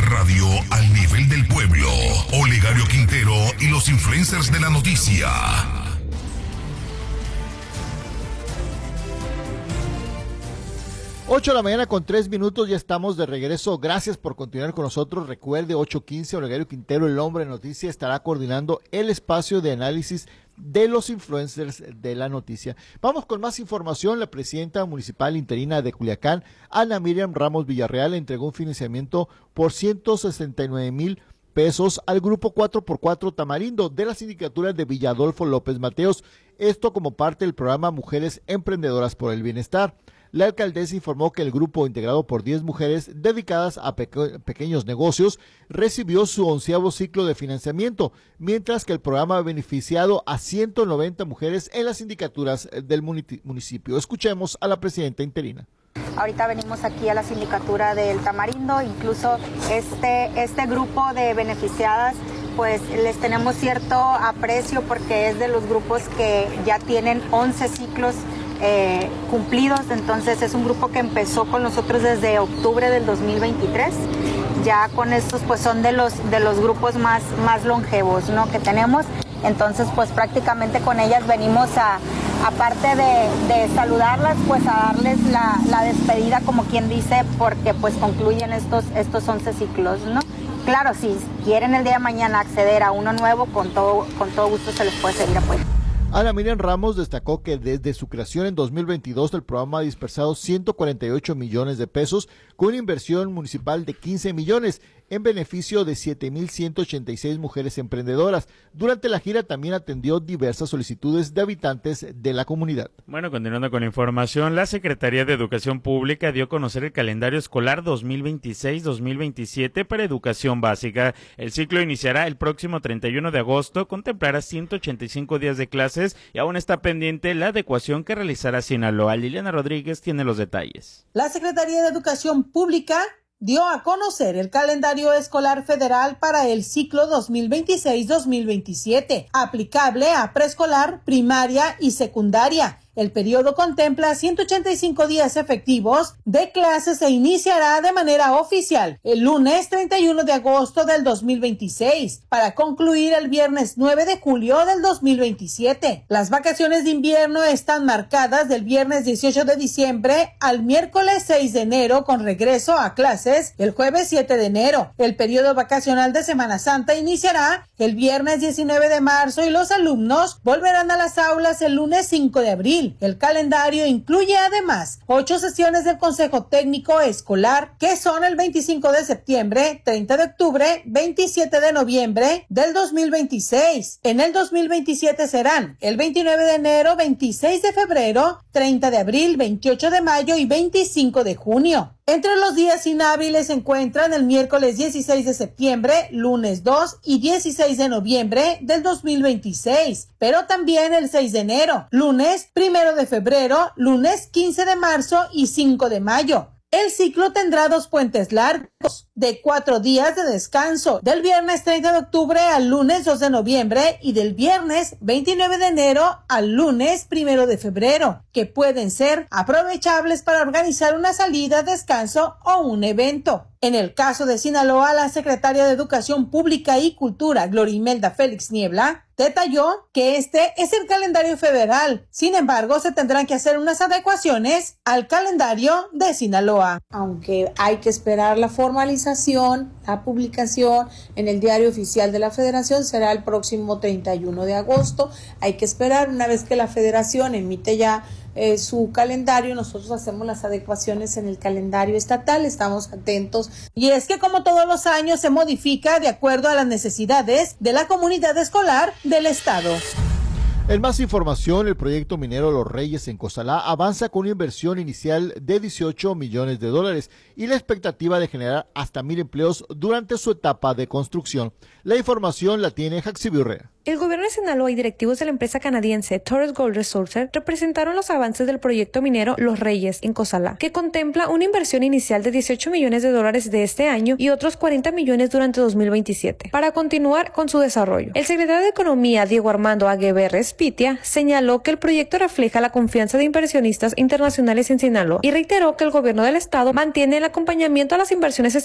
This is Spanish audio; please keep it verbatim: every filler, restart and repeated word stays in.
radio al nivel del pueblo. Olegario Quintero y los influencers de la noticia. ocho de la mañana con tres minutos, ya estamos de regreso. Gracias por continuar con nosotros. Recuerde, ocho quince, Olegario Quintero, el hombre de noticia, estará coordinando el espacio de análisis de los influencers de la noticia. Vamos con más información. La presidenta municipal interina de Culiacán, Ana Miriam Ramos Villarreal, entregó un financiamiento por ciento sesenta y nueve mil pesos al grupo cuatro por cuatro Tamarindo de la sindicatura de Villadolfo López Mateos. Esto como parte del programa Mujeres Emprendedoras por el Bienestar. La alcaldesa informó que el grupo, integrado por diez mujeres dedicadas a peque- pequeños negocios, recibió su onceavo ciclo de financiamiento, mientras que el programa ha beneficiado a ciento noventa mujeres en las sindicaturas del municipio. Escuchemos a la presidenta interina. Ahorita venimos aquí a la sindicatura del Tamarindo, incluso este, este grupo de beneficiadas, pues les tenemos cierto aprecio porque es de los grupos que ya tienen once ciclos Eh, cumplidos. Entonces es un grupo que empezó con nosotros desde octubre del dos mil veintitrés. Ya con estos pues son de los de los grupos más, más longevos, ¿no?, que tenemos. Entonces pues prácticamente con ellas venimos a, aparte de, de saludarlas, pues a darles la, la despedida, como quien dice, porque pues concluyen estos, estos once ciclos, ¿no? Claro, si quieren el día de mañana acceder a uno nuevo, con todo, con todo gusto se les puede seguir apoyando. Ana Miriam Ramos destacó que desde su creación en dos mil veintidós el programa ha dispersado ciento cuarenta y ocho millones de pesos con una inversión municipal de quince millones en beneficio de siete mil ciento ochenta y seis mujeres emprendedoras. Durante la gira también atendió diversas solicitudes de habitantes de la comunidad. Bueno, continuando con la información, la Secretaría de Educación Pública dio a conocer el calendario escolar dos mil veintiséis dos mil veintisiete para educación básica. El ciclo iniciará el próximo treinta y uno de agosto, contemplará ciento ochenta y cinco días de clases y aún está pendiente la adecuación que realizará Sinaloa. Liliana Rodríguez tiene los detalles. La Secretaría de Educación Pública dio a conocer el calendario escolar federal para el ciclo dos mil veintiséis dos mil veintisiete, aplicable a preescolar, primaria y secundaria. El periodo contempla ciento ochenta y cinco días efectivos de clases e iniciará de manera oficial el lunes treinta y uno de agosto del dos mil veintiséis para concluir el viernes nueve de julio del dos mil veintisiete. Las vacaciones de invierno están marcadas del viernes dieciocho de diciembre al miércoles seis de enero con regreso a clases el jueves siete de enero. El periodo vacacional de Semana Santa iniciará el viernes diecinueve de marzo y los alumnos volverán a las aulas el lunes cinco de abril. El calendario incluye además ocho sesiones del Consejo Técnico Escolar, que son el veinticinco de septiembre, treinta de octubre, veintisiete de noviembre del dos mil veintiséis. En el dos mil veintisiete serán el veintinueve de enero, veintiséis de febrero, treinta de abril, veintiocho de mayo y veinticinco de junio. Entre los días inhábiles se encuentran el miércoles dieciséis de septiembre, lunes dos y dieciséis de noviembre del dos mil veintiséis, pero también el seis de enero, lunes primero de febrero, lunes quince de marzo y cinco de mayo. El ciclo tendrá dos puentes largos de cuatro días de descanso, del viernes treinta de octubre al lunes dos de noviembre y del viernes veintinueve de enero al lunes primero de febrero, que pueden ser aprovechables para organizar una salida, descanso o un evento. En el caso de Sinaloa, la secretaria de Educación Pública y Cultura, Gloria Imelda Félix Niebla, detalló que este es el calendario federal. Sin embargo, se tendrán que hacer unas adecuaciones al calendario de Sinaloa. Aunque hay que esperar la formalización, la publicación en el Diario Oficial de la Federación será el próximo treinta y uno de agosto. Hay que esperar una vez que la Federación emite ya Eh, su calendario, nosotros hacemos las adecuaciones en el calendario estatal, estamos atentos. Y es que como todos los años se modifica de acuerdo a las necesidades de la comunidad escolar del estado. En más información, el proyecto minero Los Reyes en Cozalá avanza con una inversión inicial de dieciocho millones de dólares y la expectativa de generar hasta mil empleos durante su etapa de construcción. La información la tiene Jaxi Urrea. El gobierno de Sinaloa y directivos de la empresa canadiense Torres Gold Resources representaron los avances del proyecto minero Los Reyes en Cozalá, que contempla una inversión inicial de dieciocho millones de dólares de este año y otros cuarenta millones durante dos mil veintisiete, para continuar con su desarrollo. El secretario de Economía, Diego Armando Agueberre Spitia, señaló que el proyecto refleja la confianza de inversionistas internacionales en Sinaloa y reiteró que el gobierno del estado mantiene el acompañamiento a las inversiones